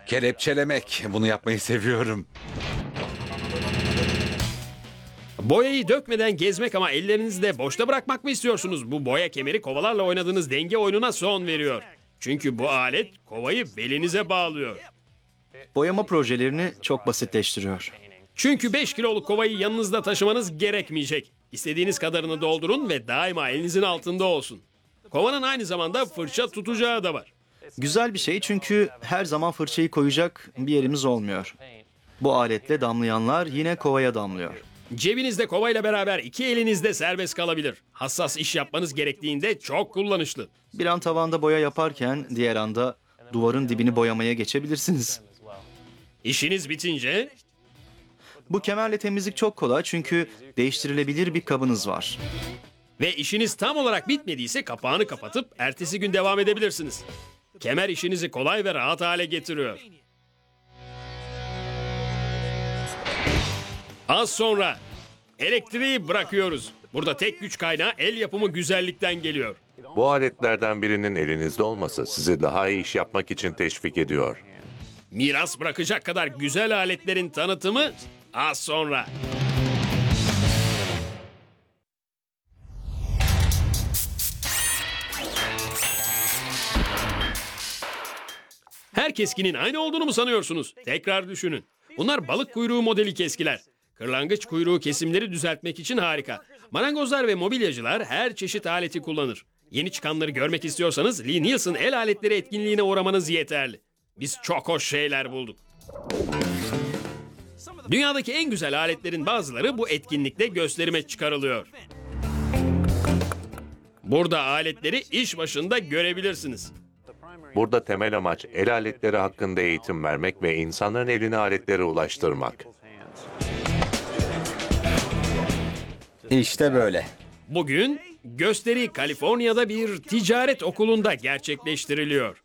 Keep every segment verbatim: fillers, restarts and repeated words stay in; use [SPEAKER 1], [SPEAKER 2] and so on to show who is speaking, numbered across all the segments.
[SPEAKER 1] Kelepçelemek. Bunu yapmayı seviyorum.
[SPEAKER 2] Boyayı dökmeden gezmek ama ellerinizi de boşta bırakmak mı istiyorsunuz? Bu boya kemeri kovalarla oynadığınız denge oyununa son veriyor. Çünkü bu alet kovayı belinize bağlıyor.
[SPEAKER 3] Boyama projelerini çok basitleştiriyor.
[SPEAKER 2] Çünkü beş kiloluk kovayı yanınızda taşımanız gerekmeyecek. İstediğiniz kadarını doldurun ve daima elinizin altında olsun. Kovanın aynı zamanda fırça tutacağı da var.
[SPEAKER 3] Güzel bir şey çünkü her zaman fırçayı koyacak bir yerimiz olmuyor. Bu aletle damlayanlar yine kovaya damlıyor.
[SPEAKER 2] Cebinizde kovayla beraber iki elinizde serbest kalabilir. Hassas iş yapmanız gerektiğinde çok kullanışlı.
[SPEAKER 3] Bir an tavanda boya yaparken diğer anda duvarın dibini boyamaya geçebilirsiniz.
[SPEAKER 2] İşiniz bitince
[SPEAKER 3] Bu kemerle temizlik çok kolay çünkü değiştirilebilir bir kabınız var.
[SPEAKER 2] ve işiniz tam olarak bitmediyse kapağını kapatıp ertesi gün devam edebilirsiniz. Kemer işinizi kolay ve rahat hale getiriyor. Az sonra elektriği bırakıyoruz. Burada tek güç kaynağı el yapımı güzellikten geliyor.
[SPEAKER 4] Bu aletlerden birinin elinizde olması sizi daha iyi iş yapmak için teşvik ediyor.
[SPEAKER 2] Miras bırakacak kadar güzel aletlerin tanıtımı az sonra. Her keskinin aynı olduğunu mu sanıyorsunuz? Tekrar düşünün. Bunlar balık kuyruğu modeli keskiler. Kırlangıç kuyruğu kesimleri düzeltmek için harika. Marangozlar ve mobilyacılar her çeşit aleti kullanır. Yeni çıkanları görmek istiyorsanız Lee Nielsen el aletleri etkinliğine uğramanız yeterli. Biz çok hoş şeyler bulduk. Dünyadaki en güzel aletlerin bazıları bu etkinlikte gösterime çıkarılıyor. Burada aletleri iş başında görebilirsiniz.
[SPEAKER 4] Burada temel amaç el aletleri hakkında eğitim vermek ve insanların eline aletlere ulaştırmak.
[SPEAKER 5] İşte böyle.
[SPEAKER 2] Bugün gösteri Kaliforniya'da bir ticaret okulunda gerçekleştiriliyor.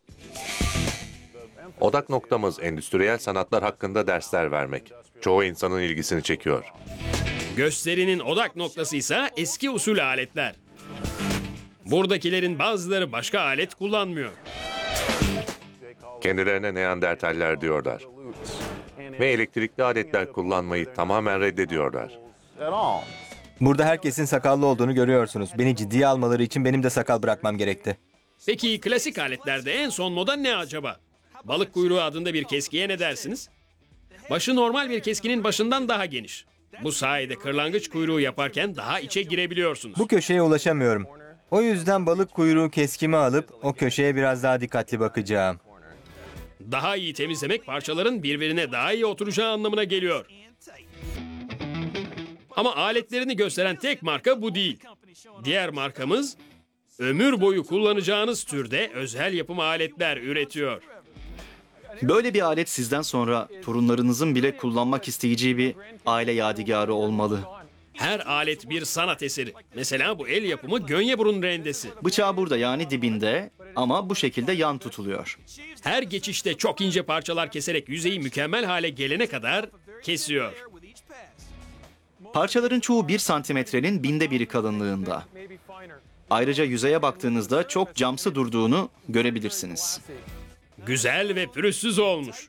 [SPEAKER 4] Odak noktamız endüstriyel sanatlar hakkında dersler vermek. Çoğu insanın ilgisini çekiyor.
[SPEAKER 2] Gösterinin odak noktası ise eski usul aletler. Buradakilerin bazıları başka alet kullanmıyor.
[SPEAKER 4] Kendilerine Neandertaller diyorlar. Ve elektrikli aletler kullanmayı tamamen reddediyorlar.
[SPEAKER 5] Burada herkesin sakallı olduğunu görüyorsunuz. Beni ciddiye almaları için benim de sakal bırakmam gerekti.
[SPEAKER 2] Peki klasik aletlerde en son moda ne acaba? Balık kuyruğu adında bir keskiye ne dersiniz? Başı normal bir keskinin başından daha geniş. Bu sayede kırlangıç kuyruğu yaparken daha içe girebiliyorsunuz.
[SPEAKER 5] Bu köşeye ulaşamıyorum. O yüzden balık kuyruğu keskimi alıp o köşeye biraz daha dikkatli bakacağım.
[SPEAKER 2] Daha iyi temizlemek parçaların birbirine daha iyi oturacağı anlamına geliyor. Ama aletlerini gösteren tek marka bu değil. Diğer markamız ömür boyu kullanacağınız türde özel yapım aletler üretiyor.
[SPEAKER 3] Böyle bir alet sizden sonra torunlarınızın bile kullanmak isteyeceği bir aile yadigarı olmalı.
[SPEAKER 2] Her alet bir sanat eseri. Mesela bu el yapımı Gönyeburun rendesi.
[SPEAKER 3] Bıçağı burada yani dibinde ama bu şekilde yan tutuluyor.
[SPEAKER 2] Her geçişte çok ince parçalar keserek yüzeyi mükemmel hale gelene kadar kesiyor.
[SPEAKER 3] Parçaların çoğu bir santimetrenin binde biri kalınlığında. Ayrıca yüzeye baktığınızda çok camsı durduğunu görebilirsiniz.
[SPEAKER 2] Güzel ve pürüzsüz olmuş.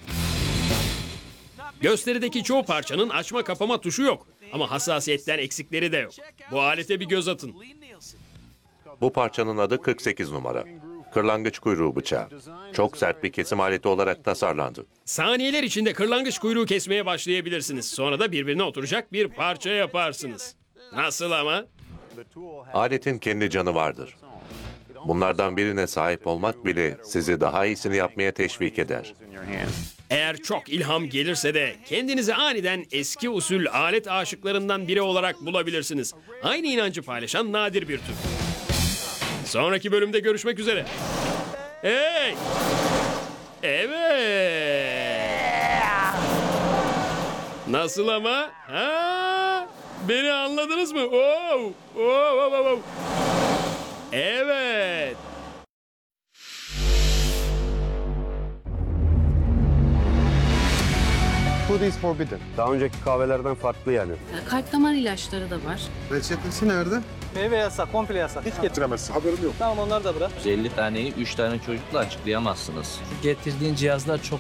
[SPEAKER 2] Gösterideki çoğu parçanın açma kapama tuşu yok. Ama hassasiyetten eksikleri de yok. Bu alete bir göz atın.
[SPEAKER 4] Bu parçanın adı kırk sekiz numara. Kırlangıç kuyruğu bıçağı. Çok sert bir kesim aleti olarak tasarlandı.
[SPEAKER 2] Saniyeler içinde kırlangıç kuyruğu kesmeye başlayabilirsiniz. Sonra da birbirine oturacak bir parça yaparsınız. Nasıl ama?
[SPEAKER 4] Aletin kendi canı vardır. Bunlardan birine sahip olmak bile sizi daha iyisini yapmaya teşvik eder.
[SPEAKER 2] Eğer çok ilham gelirse de kendinizi aniden eski usul alet aşıklarından biri olarak bulabilirsiniz. Aynı inancı paylaşan nadir bir tür. Sonraki bölümde görüşmek üzere. Hey! Evet! Nasıl ama? Ha? Beni anladınız mı? Oh! Oh, oh, oh, oh. Evet!
[SPEAKER 6] Food is forbidden. Daha önceki kahvelerden farklı yani.
[SPEAKER 7] Kalp damar ilaçları da var.
[SPEAKER 6] Reçetesi nerede?
[SPEAKER 8] Meyve yasak, komple yasak.
[SPEAKER 6] Hiç getiremezsin. Haberim yok.
[SPEAKER 8] Tamam onları da bırak.
[SPEAKER 9] yüz elli taneyi üç tane çocukla açıklayamazsınız.
[SPEAKER 10] Getirdiğin cihazlar çok